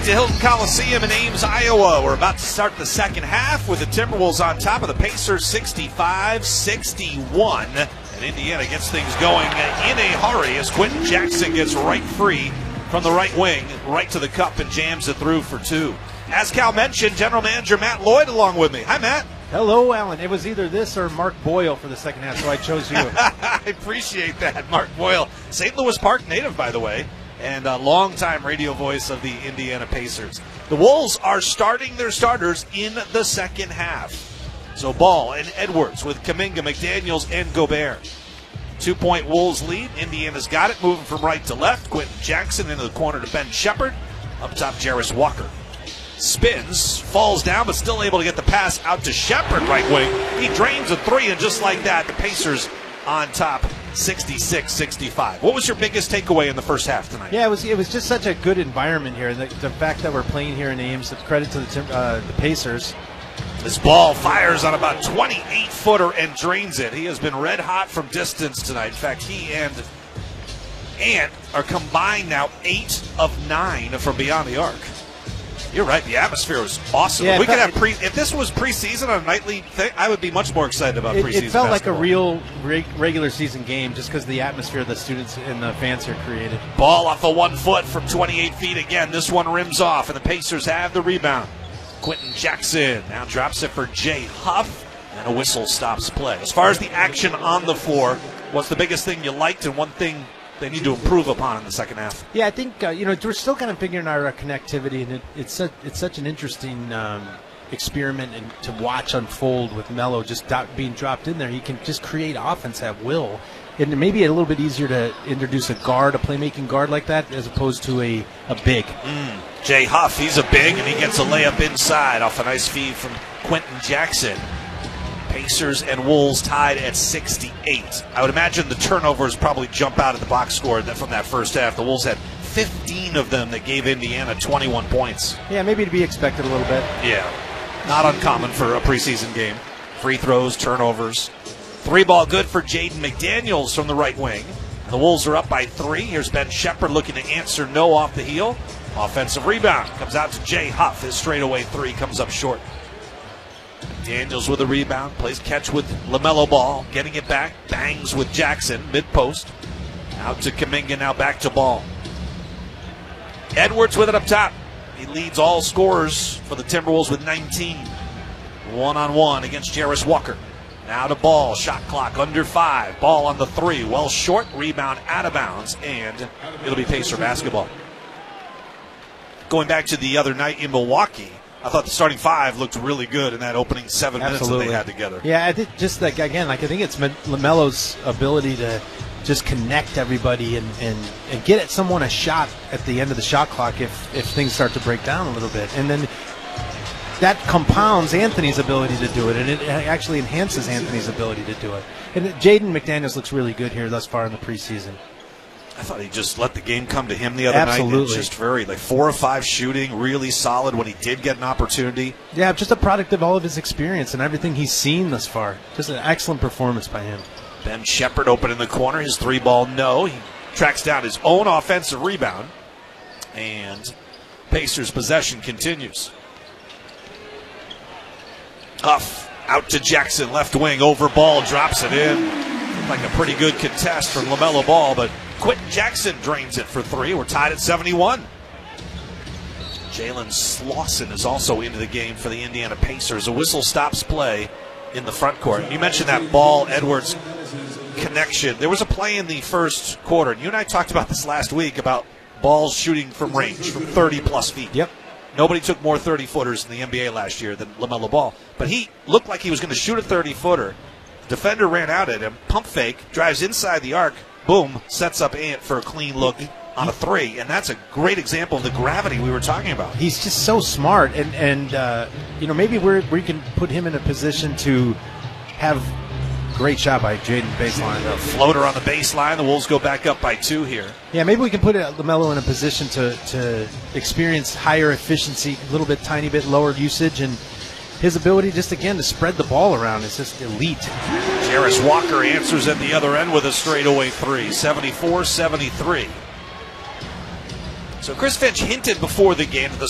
back to Hilton Coliseum in Ames, Iowa. We're about to start the second half with the Timberwolves on top of the Pacers 65-61. And Indiana gets things going in a hurry as Quentin Jackson gets right free from the right wing, right to the cup and jams it through for two. As Cal mentioned, General Manager Matt Lloyd along with me. Hi, Matt. Hello, Alan. It was either this or Mark Boyle for the second half, so I chose you. I appreciate that, Mark Boyle. St. Louis Park native, by the way, and a longtime radio voice of the Indiana Pacers. The Wolves are starting their starters in the second half. So Ball and Edwards with Kuminga, McDaniels, and Gobert. 2-point Wolves lead. Indiana's got it, moving from right to left. Quentin Jackson into the corner to Ben Shepherd. Up top, Jarris Walker. Spins, falls down, but still able to get the pass out to Shepherd, right wing. He drains a three, and just like that, the Pacers on top, 66-65. What was your biggest takeaway in the first half tonight? Yeah, it was just such a good environment here. The fact that we're playing here in Ames, credit to the Pacers. This Ball fires on about 28-footer and drains it. He has been red hot from distance tonight. In fact, he and Ant are combined now 8 of 9 from beyond the arc. You're right. The atmosphere was awesome. Yeah, if this was preseason on a nightly thing, I would be much more excited about preseason. It felt basketball. like a real regular season game just because the atmosphere the students and the fans here created. Ball off of 1 foot from 28 feet again. This one rims off, and the Pacers have the rebound. Quentin Jackson now drops it for Jay Huff, and a whistle stops play. As far as the action on the floor, what's the biggest thing you liked and one thing they need to improve upon in the second half? Yeah, I think we're still kind of figuring out our connectivity, and it's such an interesting experiment and to watch unfold with Melo just being dropped in there. He can just create offense at will, and it may be a little bit easier to introduce a playmaking guard like that as opposed to a big. Jay Huff, he's a big, and he gets a layup inside off a nice feed from Quentin Jackson. Pacers and Wolves tied at 68. I would imagine the turnovers probably jump out of the box score from that first half. The Wolves had 15 of them that gave Indiana 21 points. Yeah, maybe to be expected a little bit. Yeah, not uncommon for a preseason game. Free throws, turnovers. 3-ball good for Jaden McDaniels from the right wing. The Wolves are up by 3. Here's Ben Shepherd looking to answer no off the heel. Offensive rebound comes out to Jay Huff. His straightaway 3 comes up short. Daniels with a rebound, plays catch with LaMelo Ball, getting it back, bangs with Jackson, mid-post. Out to Kuminga, now back to Ball. Edwards with it up top. He leads all scorers for the Timberwolves with 19. One-on-one against Jarris Walker. Now to Ball, shot clock under 5. Ball on the 3, well short, rebound out of bounds, and it'll be Pacer basketball. Going back to the other night in Milwaukee, I thought the starting 5 looked really good in that opening 7 minutes that they had together. Yeah, I think just like again, I think it's LaMelo's ability to just connect everybody and get at someone a shot at the end of the shot clock if things start to break down a little bit, and then that compounds Anthony's ability to do it, and it actually enhances Anthony's ability to do it. And Jaden McDaniels looks really good here thus far in the preseason. I thought he just let the game come to him the other night. It's just very 4 of 5 shooting, really solid when he did get an opportunity. Yeah, just a product of all of his experience and everything he's seen thus far. Just an excellent performance by him. Ben Shepherd open in the corner. His 3-ball no. He tracks down his own offensive rebound. And Pacers possession continues. Huff out to Jackson, left wing, over Ball, drops it in. Looked like a pretty good contest from LaMelo Ball, but Quentin Jackson drains it for 3. We're tied at 71. Jalen Slauson is also into the game for the Indiana Pacers. A whistle stops play in the front court. You mentioned that Ball-Edwards connection. There was a play in the first quarter, and you and I talked about this last week about Ball's shooting from range, from 30-plus feet. Yep. Nobody took more 30-footers in the NBA last year than LaMelo Ball. But he looked like he was going to shoot a 30-footer. Defender ran out at him, pump fake, drives inside the arc, boom, sets up Ant for a clean look on a 3, and that's a great example of the gravity we were talking about. He's just so smart, and maybe we can put him in a position to have great shot by Jaden baseline. A floater on the baseline. The Wolves go back up by 2 here. Yeah, maybe we can put LaMelo in a position to experience higher efficiency, a little bit, tiny bit lower usage, and his ability just, again, to spread the ball around is just elite. Jarris Walker answers at the other end with a straightaway 3, 74-73. So Chris Finch hinted before the game that the